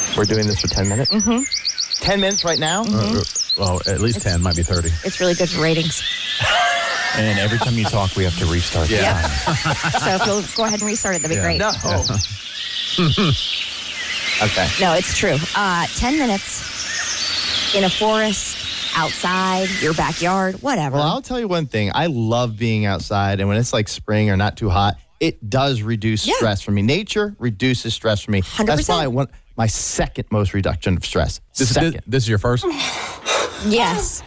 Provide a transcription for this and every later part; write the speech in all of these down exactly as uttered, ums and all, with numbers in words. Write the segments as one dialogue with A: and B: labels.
A: We're doing this for ten minutes?
B: Mm-hmm.
A: ten minutes right now?
C: Uh, well, at least
B: It's-
C: ten, might be thirty.
B: It's really good for ratings.
D: And every time you talk, we have to restart.
C: Yeah.
D: the time.
B: So if you'll go ahead and restart it, that'd be
C: Yeah.
B: great.
A: No. Okay.
B: No, it's true. Uh, ten minutes in a forest, outside, your backyard, whatever.
A: Well, I'll tell you one thing. I love being outside, and when it's like spring or not too hot, it does reduce
B: Yeah.
A: stress for me. Nature reduces stress for me.
B: one hundred
A: That's
B: percent.
A: probably one, my second most reduction of stress.
C: This,
A: second.
C: this, this is your first?
B: Yes.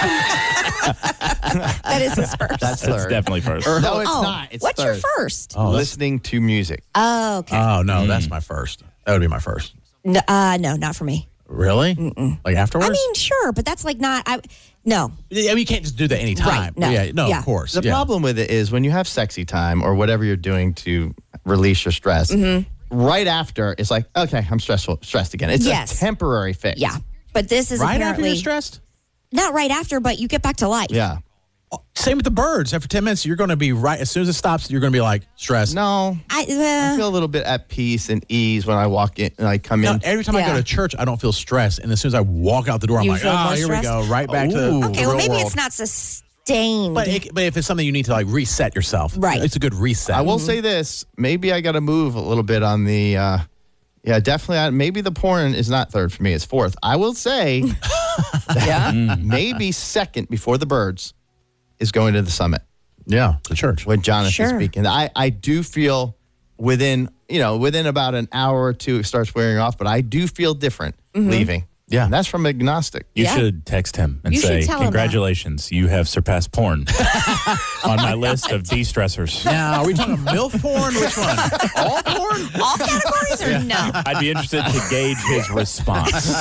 B: That is his first.
A: That's
D: That's
A: third.
D: definitely first.
A: No, it's
B: oh,
A: not. It's
B: what's
A: third.
B: your first?
C: Oh, that's-
A: Listening to music.
B: Oh, okay.
C: Oh, no, that's my first. That would be my first.
B: no, uh, no, not for me.
C: Really? Like afterwards?
B: I mean, sure, but that's like not. I no.
C: Yeah, I mean, you can't just do that anytime.
B: Right, no,
C: Yeah, no,
B: yeah.
C: of course.
A: The
C: yeah.
A: problem with it is when you have sexy time or whatever you're doing to release your stress, right after it's like, okay, I'm stressful, stressed again. It's
B: Yes.
A: a temporary fix.
B: Yeah, but this is
C: Right after
B: apparently
C: you're stressed?
B: not right after, but you get back to life.
A: Yeah.
C: Same with the birds. After ten minutes, you're going to be right. As soon as it stops, you're going to be like stressed.
A: No,
B: I,
A: I
B: uh,
A: feel a little bit at peace and ease when I walk in and I come
C: No,
A: in.
C: every time I go
B: Yeah.
C: to church, I don't feel stressed. And as soon as I walk out the door, I'm
B: You
C: like,
B: feel
C: oh,
B: more
C: here we go.
B: stressed?
C: Right back to the
A: Ooh.
B: okay,
C: real
B: well maybe
C: world.
B: it's not sustained.
C: But, it, but if it's something you need to like reset yourself,
B: Right.
C: It's a good reset.
A: I will say this: maybe I got to move a little bit on the. Uh, yeah, definitely. I, maybe the porn is not third for me; it's fourth. I will say,
B: yeah.
A: maybe second before the birds is going to the summit
C: Yeah, the church.
A: when Jonathan's
B: Sure.
A: speaking. I I do feel within you know within about an hour or two it starts wearing off, but I do feel different leaving.
C: Yeah.
A: and that's from agnostic.
D: You
B: Yeah.
D: should text him and
B: You should
D: say,
B: tell him that.
D: congratulations, you have surpassed porn on my list of de-stressors.
C: Now, are we talking MILF porn? Which one? All porn?
B: All categories or no?
D: I'd be interested to gauge his response.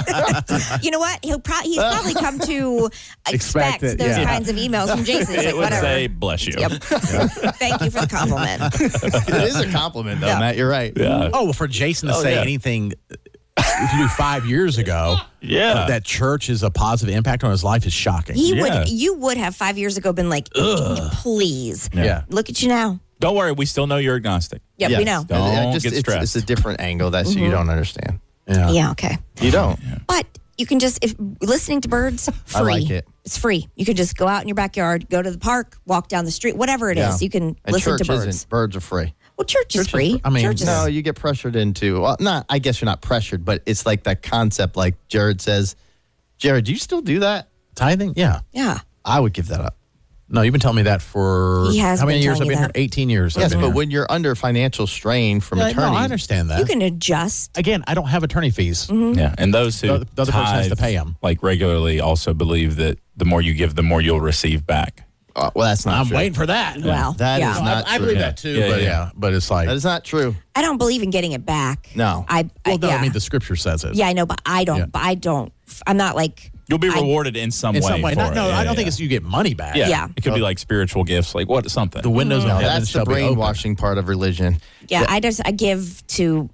B: You know what? He'll pro- he's probably come to expect,
C: Expect it,
B: those
C: yeah.
B: kinds of emails from Jason. He's
D: It
B: like,
D: would
B: whatever.
D: say, bless you.
B: Yep. Thank you for the compliment.
A: It is a compliment, though,
B: Yeah.
A: Matt. You're right.
D: Yeah.
C: Oh, well, for Jason to
D: Oh,
C: say
D: yeah.
C: anything, if you do five years ago,
D: Yeah.
C: that church is a positive impact on his life is shocking.
B: He
D: Yeah.
B: would. You would have five years ago been like, please.
C: yeah.
B: Look at you now.
D: Don't worry, we still know you're agnostic.
B: Yep,
A: Yes.
B: we know.
D: Don't
A: I just,
D: get
A: it's,
D: stressed.
A: it's a different angle that you don't understand.
C: Yeah.
B: Yeah. Okay.
A: You don't.
B: But you can just, if listening to birds, free.
A: I like it.
B: It's free. You can just go out in your backyard, go to the park, walk down the street, whatever it is.
A: Yeah.
B: You can
A: And
B: listen
A: church
B: to birds.
A: isn't. Birds are free.
B: Well, church is free.
C: I mean,
B: church is,
A: No, you get pressured into. Well, not. I guess you're not pressured, but it's like that concept. Like Jared says, Jared, do you still do that?
C: Tithing? Yeah.
B: yeah.
A: I would give that up.
C: No, you've been telling me that for
B: He has
C: how many
B: been
C: years? I've
B: telling
C: been
B: you
C: here.
B: that.
C: eighteen years. I've
A: Yes,
C: been
A: but
C: here.
A: when you're under financial strain from
C: Yeah,
A: attorneys,
C: no, I understand that.
B: You can adjust.
C: Again, I don't have attorney fees.
D: Yeah, and those who
C: The- the other person has to
D: tithe,
C: pay 'em.
D: like regularly also believe that the more you give, the more you'll receive back.
A: Uh, well, that's not
C: I'm
A: true.
C: waiting for that.
B: Well,
A: That
B: yeah.
A: is
C: No,
A: not
C: I, I
A: true.
C: believe
D: Yeah.
C: that too,
D: Yeah,
C: but
D: yeah.
C: yeah, but it's like,
A: That is not true.
B: I don't believe in getting it back.
A: No.
B: I, I
C: well, no,
B: yeah.
C: I mean the scripture says it.
B: yeah, I know, but I don't.
C: Yeah.
B: But I don't. I'm not like.
D: You'll be
B: I-
D: rewarded in some
C: in
D: way.
C: some way.
D: for
C: Not,
D: it.
C: no,
D: Yeah,
C: I don't
D: yeah.
C: think it's you get money back.
D: Yeah.
B: Yeah.
D: It could be like spiritual gifts, like what something.
C: The windows
A: No,
C: of heaven
A: that's the
C: shall be open.
A: brainwashing part of religion.
B: Yeah, I just I give to.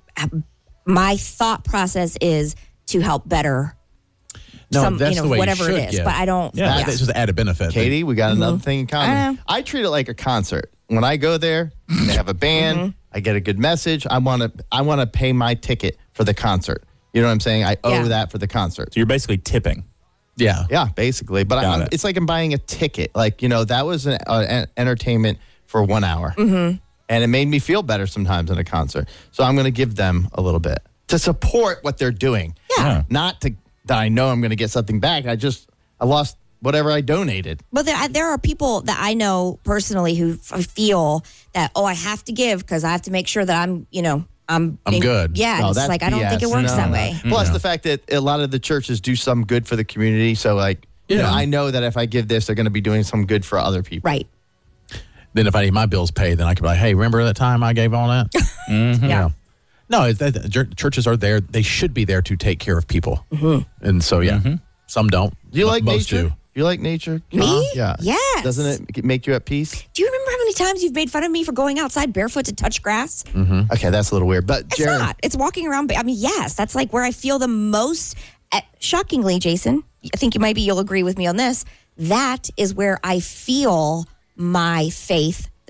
B: My thought process is to help better.
C: No,
B: some,
C: that's
B: you know,
C: the way you
B: whatever
C: should
B: it is,
C: give.
B: but I don't.
C: Yeah,
B: Yeah.
C: that's just an added benefit.
A: Katie, we got another thing in
B: I
A: common.
B: know.
A: I treat it like a concert. When I go there, they have a band. I get a good message. I want to. I want to pay my ticket for the concert. You know what I'm saying? I owe
B: Yeah.
A: that for the concert.
D: So you're basically tipping.
C: Yeah.
A: Yeah, basically. But
D: Got
A: I,
D: it.
A: it's like I'm buying a ticket. Like, you know, that was an, uh, an entertainment for one hour. Mm-hmm. And it made me feel better sometimes in a concert. So I'm going to give them a little bit to support what they're doing.
B: Yeah.
D: Yeah.
A: Not to that I know I'm going to get something back. I just, I lost whatever I donated.
B: But there, there are people that I know personally who f- feel that, oh, I have to give because I have to make sure that I'm, you know, I'm,
C: I'm
B: being-
C: good.
B: Yeah,
A: No,
B: it's
A: that's
B: like I don't
A: B S.
B: think it works
A: No,
B: that
A: no.
B: way.
A: Plus the fact that a lot of the churches do some good for the community. So, like, you know,
C: Yeah.
A: I know that if I give this, they're going to be doing some good for other people.
B: Right.
C: Then if I need my bills paid, then I could be like, hey, remember that time I gave all that?
D: Mm-hmm.
B: Yeah.
C: No, it's that, chur- churches are there. They should be there to take care of people. And so, yeah,
D: Mm-hmm.
C: some don't.
A: Do you
C: but
A: like
C: most
A: nature?
C: do.
A: You like nature?
B: Me?
A: Yeah.
B: Yes.
A: Doesn't it make you at peace?
B: Do you remember how many times you've made fun of me for going outside barefoot to touch grass?
A: Okay, that's a little weird. But
B: It's
A: Jared,
B: not. It's walking around. ba- I mean, yes, that's like where I feel the most. Uh, shockingly, Jason, I think you maybe you'll agree with me on this. That is where I feel my faith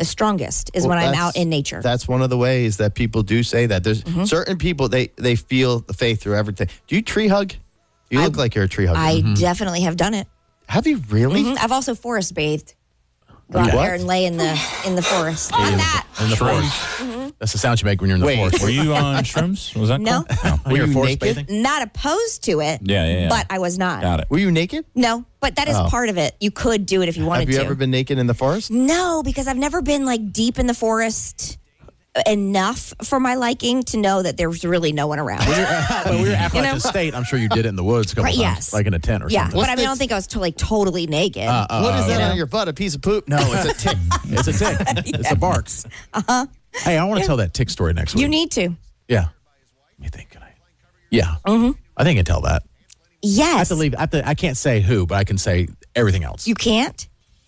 B: the strongest is
A: Well,
B: when I'm
A: that's-
B: out in nature.
A: That's one of the ways that people do say that. There's
B: Mm-hmm.
A: certain people, they, they feel the faith through everything. Do you tree hug? You look like you're a tree hugger.
B: I definitely have done it.
A: Have you really?
B: Mhm. I've also forest bathed. Go out
A: What?
B: there and lay in the in the forest. On that.
C: In the forest. That's the sound you make when you're in the
A: Wait.
C: forest.
D: Were you on shrooms? Was that
B: No.
D: cool? No.
C: When you're
A: you
C: forest
A: naked?
C: bathing?
B: Not opposed to it.
D: Yeah, yeah, yeah.
B: But I was not.
D: Got it.
A: Were you naked?
B: No, but that is
A: Oh.
B: part of it. You could do it if you wanted
A: Have you
B: to.
A: ever been naked in the forest?
B: No, because I've never been like deep in the forest enough for my liking to know that there's really no one around.
C: When we were at
B: You know?
C: Appalachian State, I'm sure you did it in the woods a couple
B: Right,
C: times,
B: yes.
C: like in a tent or
B: yeah,
C: something.
B: but I mean, I
A: this-
B: don't think I was to, like totally naked.
C: Uh, uh,
A: What is that
B: you know?
A: on your butt? A piece of poop? No, it's a tick.
C: It's a tick. It's a bark. Uh-huh. Hey, I want to tell that tick story next week.
B: you need to.
C: Yeah. Let me think. Can I? Yeah. Mm-hmm. I think I can tell that. I have
B: Yes.
C: to leave. I, have to, I can't say who, but I can say everything else.
B: You can't?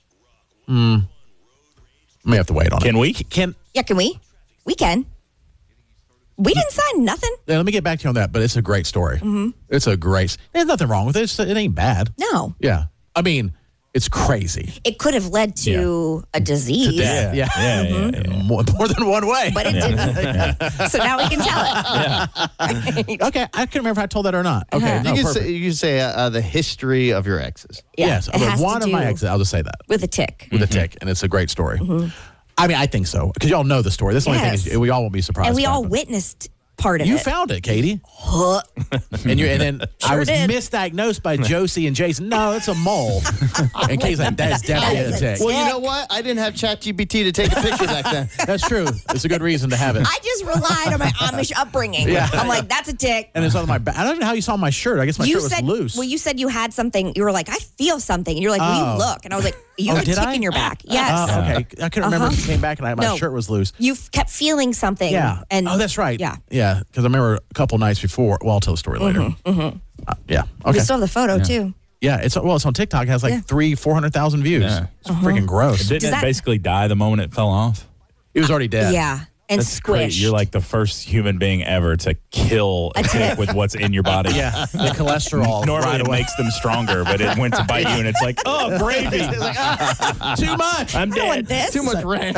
C: may have to wait on it.
D: Can we?
C: Can
B: Yeah, can we? We can. We didn't sign nothing.
C: yeah, let me get back to you on that, but it's a great story. Mm-hmm. It's a great. There's nothing wrong with it. It's, it ain't bad.
B: No.
C: Yeah. I mean, it's crazy.
B: It could have led to a disease.
C: Yeah.
D: Yeah, yeah, yeah, yeah.
C: More, more than one way.
B: But it didn't. So now we can tell it.
C: okay, I can't remember if I told that or not. Okay,
B: Uh-huh.
C: no,
A: you can
C: perfect.
A: say, you can say uh, uh, the history of your exes.
B: Yeah,
C: yes,
B: it
C: okay,
B: has to
C: one of my
B: do
C: exes. I'll just say that
B: with a tick.
C: with a tick, and it's a great story. I mean, I think so because y'all know the story. This is the only
B: Yes.
C: thing is we all won't be surprised.
B: And we
C: by
B: all
C: it.
B: witnessed part of
C: You
B: it.
C: found it, Katie. and you and then I
B: Sure
C: was
B: did.
C: misdiagnosed by Josie and Jason. No, it's a mole. and Katie's like, that is definitely
B: That
C: a
B: is a
C: tick.
B: tick.
A: Well, you know what? I didn't have ChatGPT to take a picture back then.
C: That's true. It's a good reason to have it.
B: I just relied on my Amish upbringing.
C: Yeah.
B: I'm like, that's a tick.
C: And it's on my back. I don't know how you saw my shirt. I guess my
B: you
C: shirt was
B: said,
C: loose.
B: well, you said you had something. You were like, I feel something. And you're like, will
C: Oh.
B: you look? And I was like, you
C: Oh,
B: have a
C: did
B: tick
C: I?
B: in your back. Yes.
C: Oh, okay. I couldn't remember if
B: Uh-huh.
C: you came back and I, my
B: No.
C: shirt was loose.
B: You f- kept feeling something.
C: Yeah.
B: And
C: oh, that's right.
B: Yeah.
C: Yeah. Because I remember a couple nights before. Well, I'll tell the story later. Uh, yeah. Okay.
B: We still have the photo too.
C: yeah. It's well. It's on TikTok. It has like
B: Yeah.
C: three, four hundred thousand views.
D: Yeah.
C: It's freaking gross.
D: Didn't
B: Does
D: it
B: that-
D: basically die the moment it fell off?
C: He was already dead.
B: Yeah. And
D: That's
B: squished.
D: great. You're like the first human being ever to kill a,
B: A
D: tick
B: tick.
D: with what's in your body.
C: Yeah. The cholesterol.
D: Normally
C: right
D: it
C: away.
D: makes them stronger, but it went to bite you and it's like, oh, gravy.
C: Too much.
D: I'm
B: I don't want
D: dead.
B: this.
A: Too much ranch.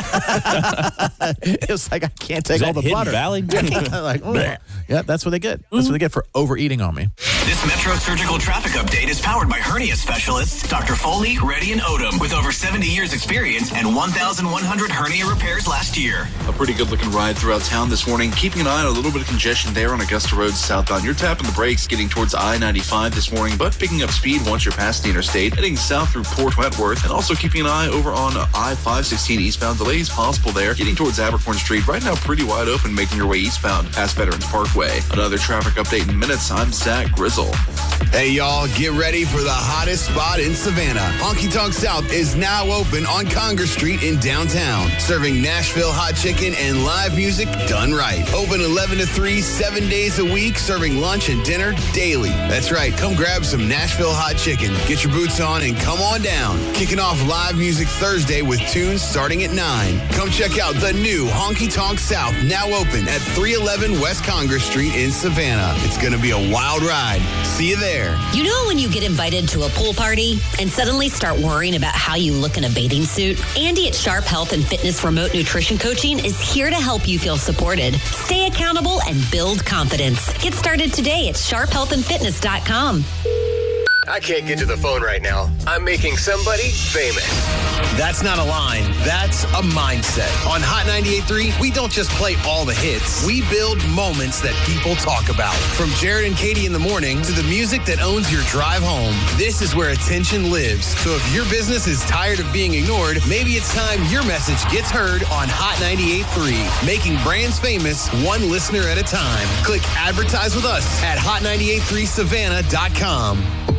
C: It was like I can't take
D: Is
C: all
D: that
C: the
D: Hidden
C: butter.
D: Valley?
C: like, oh. Yeah, that's what they get. That's what they get for overeating on me.
E: This Metro Surgical Traffic Update is powered by hernia specialists Doctor Foley, Reddy, and Odom with over seventy years experience and one thousand one hundred hernia repairs last year.
F: A pretty good looking ride throughout town this morning. Keeping an eye on a little bit of congestion there on Augusta Road southbound. You're tapping the brakes getting towards I ninety-five this morning, but picking up speed once you're past the interstate, heading south through Port Wentworth, and also keeping an eye over on I five sixteen eastbound. Delays possible there, getting towards Abercorn Street. Right now, pretty wide open, making your way eastbound past Veterans Parkway. Another traffic update in minutes. I'm Zach Grizzle.
G: Hey, y'all, get ready for the hottest spot in Savannah. Honky Tonk South is now open on Congress Street in downtown, serving Nashville hot chicken and live music done right. Open eleven to three, seven days a week, serving lunch and dinner daily. That's right, come grab some Nashville hot chicken, get your boots on, and come on down. Kicking off live music Thursday with tunes starting at nine. Come check out the new Honky Tonk South, now open at three eleven West Congress Street in Savannah. It's going to be a wild ride. See you there.
H: You know when you get invited to a pool party and suddenly start worrying about how you look in a bathing suit? Andy at Sharp Health and Fitness Remote Nutrition Coaching is here to help you feel supported, stay accountable, and build confidence. Get started today at sharp health and fitness dot com.
I: I can't get to the phone right now. I'm making somebody famous.
G: That's not a line. That's a mindset. On Hot ninety-eight point three, we don't just play all the hits. We build moments that people talk about. From Jared and Katie in the morning to the music that owns your drive home. This is where attention lives. So if your business is tired of being ignored, maybe it's time your message gets heard on Hot ninety-eight point three. Making brands famous one listener at a time. Click advertise with us at hot ninety-eight point three savannah dot com.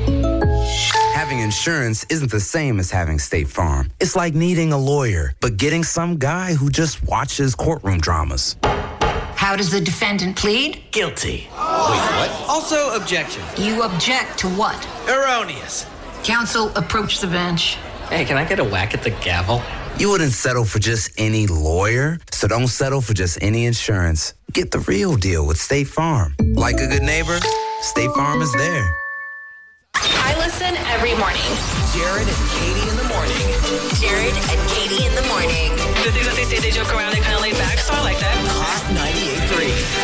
J: Having insurance isn't the same as having State Farm. It's like needing a lawyer, but getting some guy who just watches courtroom dramas.
K: How does the defendant plead?
I: Guilty. Wait, what? Also, objection.
K: You object to what?
I: Erroneous.
K: Counsel, approach the bench.
I: Hey, can I get a whack at the gavel?
J: You wouldn't settle for just any lawyer, so don't settle for just any insurance. Get the real deal with State Farm. Like a good neighbor, State Farm is there.
L: I listen listen every morning.
M: Jared and Katie in the morning.
N: Jared and Katie in the morning.
L: The things that they say, they joke around and kind of laid back, so I like that.
M: Hot ninety-eight point three.